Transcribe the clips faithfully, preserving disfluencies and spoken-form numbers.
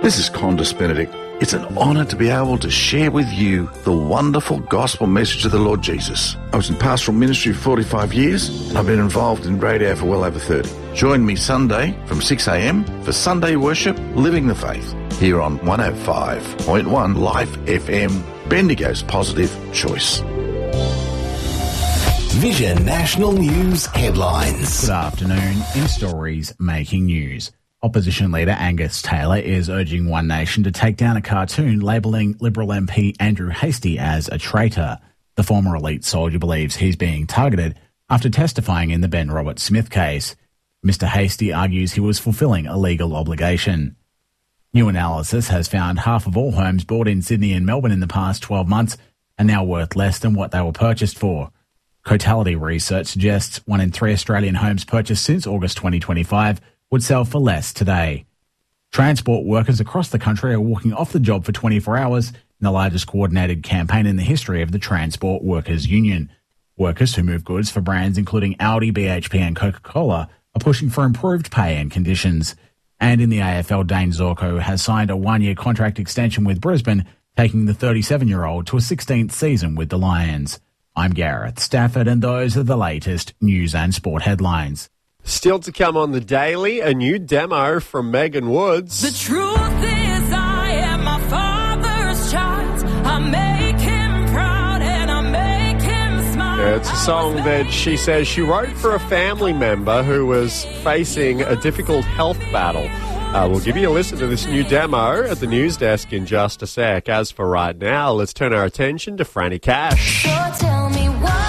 This is Condis Benedict. It's an honour to be able to share with you the wonderful gospel message of the Lord Jesus. I was in pastoral ministry for forty-five years, and I've been involved in radio for well over thirty. Join me Sunday from six a.m. for Sunday worship, Living the Faith, here on one oh five point one Life F M, Bendigo's positive choice. Vision National News headlines. Good afternoon. In stories making news. Opposition leader Angus Taylor is urging One Nation to take down a cartoon labelling Liberal M P Andrew Hastie as a traitor. The former elite soldier believes he's being targeted after testifying in the Ben Robert Smith case. Mister Hastie argues he was fulfilling a legal obligation. New analysis has found half of all homes bought in Sydney and Melbourne in the past twelve months are now worth less than what they were purchased for. Cotality research suggests one in three Australian homes purchased since August twenty twenty-five would sell for less today. Transport workers across the country are walking off the job for twenty-four hours in the largest coordinated campaign in the history of the Transport Workers Union. Workers who move goods for brands including Audi, B H P and Coca-Cola are pushing for improved pay and conditions. And in the A F L, Dane Zorko has signed a one-year contract extension with Brisbane, taking the thirty-seven-year-old to a sixteenth season with the Lions. I'm Gareth Stafford, and those are the latest news and sport headlines. Still to come on The Daily, a new demo from Megan Woods. The truth is I am my father's child. I make him proud and I make him smile. It's a song that she says she wrote for a family member who was facing a difficult health battle. Uh, we'll give you a listen to this new demo at the news desk in just a sec. As for right now, let's turn our attention to Franny Cash. So tell me why.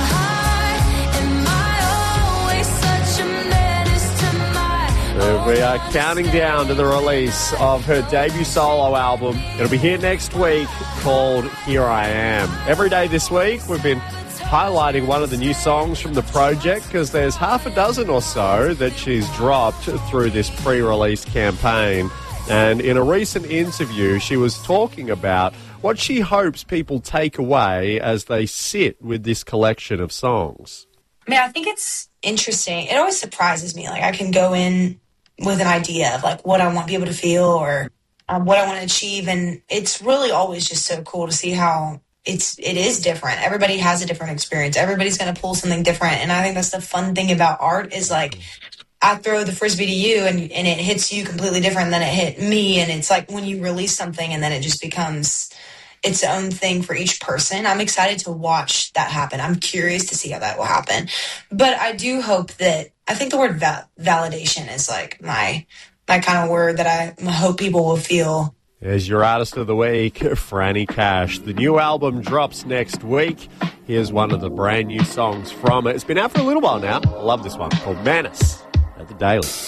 We are counting down to the release of her debut solo album. It'll be here next week, called Here I Am. Every day this week, we've been highlighting one of the new songs from the project because there's half a dozen or so that she's dropped through this pre-release campaign. And in a recent interview, she was talking about what she hopes people take away as they sit with this collection of songs. I mean, I think it's interesting. It always surprises me. Like, I can go in with an idea of like what I want people to feel or um, what I want to achieve. And it's really always just so cool to see how it's, it is different. Everybody has a different experience. Everybody's going to pull something different. And I think that's the fun thing about art is like, I throw the Frisbee to you and, and it hits you completely different than it hit me. And it's like when you release something and then it just becomes its own thing for each person. I'm excited to watch that happen. I'm curious to see how that will happen. But I do hope that, I think the word va- validation is like my my kind of word that I hope people will feel. As your artist of the week, Franny Cash. The new album drops next week. Here's one of the brand new songs from it. It's been out for a little while now. I love this one, called Menace at The Daily.